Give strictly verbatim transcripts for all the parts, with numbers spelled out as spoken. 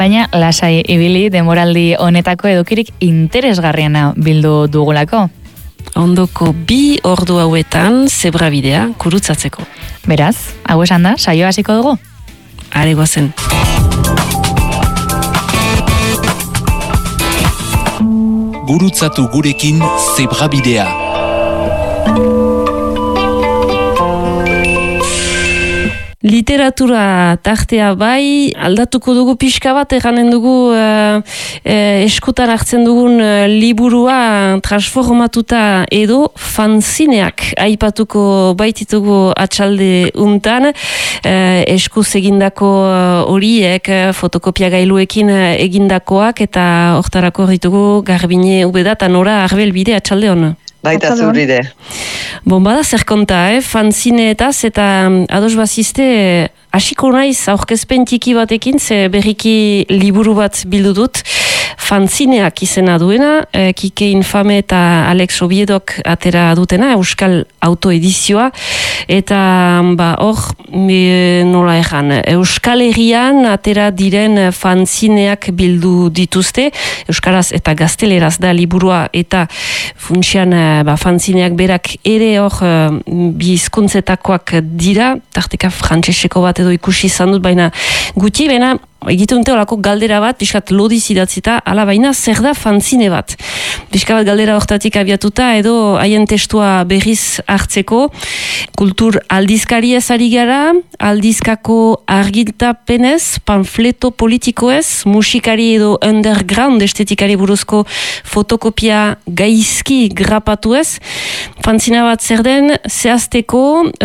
Baina lasai ibili denboraldi honetako edukirik interesgarriena bildu dugulako. Ondoko bi ordu hauetan zebrabidea gurutzatzeko. Beraz, hau esan da, saio hasiko dugu? Are goazen. Gurutzatu gurekin zebrabidea. Literatura tartea bai, aldatuko dugu pixka bat, eganen dugu uh, uh, eskutan hartzen dugun uh, liburua transformatuta edo fanzineak aipatuko baititugu atxalde untan, uh, eskuz egindako horiek uh, fotokopia gailuekin uh, egindakoak eta hortarako ditugu Garbine Ubeda eta Nora Arbelbide atxalde hona. Baita zuride. Bon, bada zer konta, eh? Fanzineetaz eta ados bazizte hasiko naiz aurkezpen txiki batekin, ze berriki liburu bat bildu dut, fanzineak izena duena, eh, Kike Infame eta Alex Obiedok atera dutena, Euskal Autoedizioa, eta ba, hor, e, nola egan, Euskal Herrian atera diren fanzineak bildu dituzte, Euskaraz eta Gazteleraz da liburua, eta funtsian ba, fanzineak berak ere hor bi hizkuntzetakoak dira, tarteka frantseseko bat edo ikusi izan dut, baina gutxi, baina egiten dute olako galdera bat, pixkat lodiz idatzita, ala baina zer da fanzine bat. Pixka bat galdera hortatik abiatuta, edo haien testua berriz hartzeko, kultur aldizkariez ari gara, aldizkako argiltapenez, panfleto politikoez, musikari edo underground estetikari buruzko fotokopia gaizki grapatuez, fanzina bat zer den, zehazteko,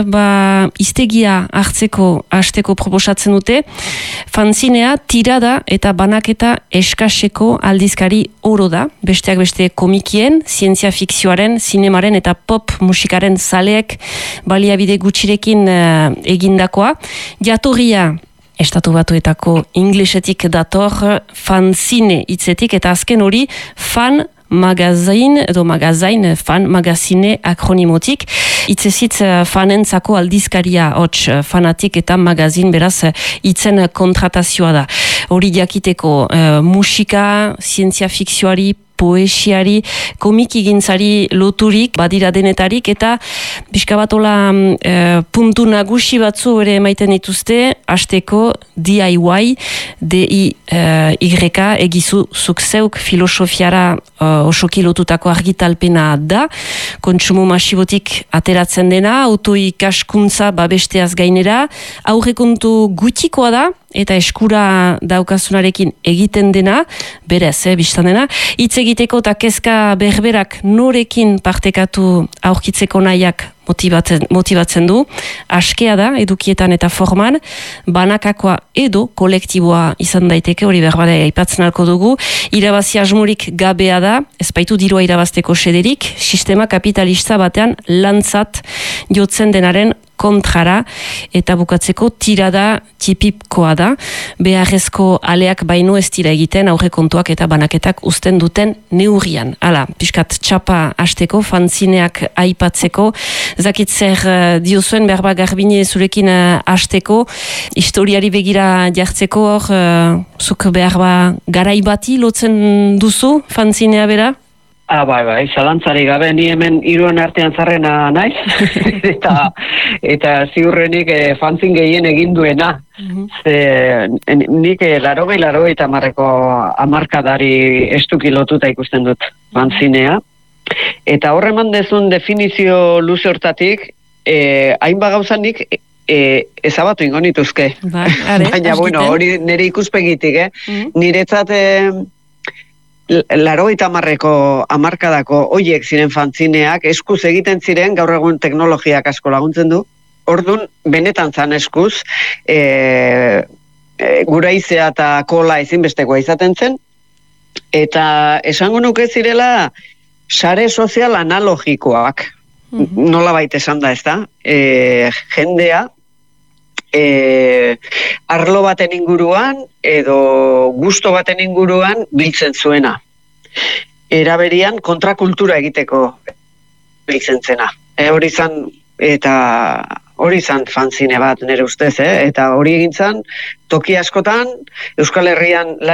ba, iztegia hartzeko hasteko proposatzen dute, fanzinea tirada eta banaketa eskaseko aldizkari oro da, besteak beste komikien, zientzia fikzioaren, zinemaren eta pop musikaren zaleek baliabide gutxirekin uh, egindakoa. Jatorria Estatu Batuetako inglesetik dator fanzine hitzetik, eta azken hori fan magazine edo magazain, fan magazine akronimotik, itzezitz fanentzako aldizkaria hots fanatik eta magazin, beraz itzen kontratazioa da. Hori jakiteko uh, musika, zientzia fikzioari, poesiari, komiki gintzari loturik, badira denetarik, eta pixka bat ola e, puntu nagusi batzu ere emaiten dituzte, hasteko D I Y, D I Y, egizu zuk zeuk filosofiara uh, osoki lotutako argitalpena da, kontsumo masibotik ateratzen dena, autoikaskuntza babesteaz gainera, aurrekontu gutxikoa da, eta eskura daukasunarekin egiten dena, berez, eh, biztan dena, hitz egiteko eta kezka berberak norekin partekatu aurkitzeko nahiak motibatzen, motibatzen du, askea da, edukietan eta forman, banakakoa edo kolektiboa izan daiteke, hori berbada aipatzen alko dugu, irabazi asmorik gabea da, ez baitu dirua irabazteko sederik, sistema kapitalista batean lantzat jotzen denaren kontrara, eta bukatzeko tirada tipipkoa da, beharrezko aleak baino ez dira egiten aurrekontuak eta banaketak uzten duten neurrian. Hala, pixkat txapa hasteko, fanzineak aipatzeko, zakit zer uh, diozuen berba Garbine zurekin uh, hasteko, historiari begira jartzeko hor, uh, zuk berba garai bati lotzen duzu fanzinea bera? Ah, bai, bai, zalantzari gabe, ni hemen hiruan artean zarrena naiz, eta eta ziurrenik eh, fanzin gehien egin duena. Mm-hmm. Ze, nik eh, larogei, larogei eta marreko amarkadari estuki lotuta ikusten dut fanzinea. Eta horre eman dezun definizio luze hortatik, eh, hainba gauzanik eh, ezabatu ingo nituzke. Ba, are, baina, bueno, hori nire ikuspegitik, eh? Mm-hmm. Niretzat... Eh, Laro eta marreko amarkadako oiek ziren fanzineak, eskuz egiten ziren, gaur egun teknologiak asko laguntzen du. Ordun benetan zan eskuz, e, e, gura izea eta kola ezinbestekoa izaten zen, eta esango nuke zirela sare sozial analogikoak, mm-hmm. nola baita esan da, ez da? E, jendea, E, arlo baten inguruan edo gusto baten inguruan biltzen zuena. Eraberian kontrakultura egiteko biltzen zena. E, hori zan, eta hori zan fanzine bat nire ustez, eh? Eta hori egin zan, toki askotan, Euskal Herrian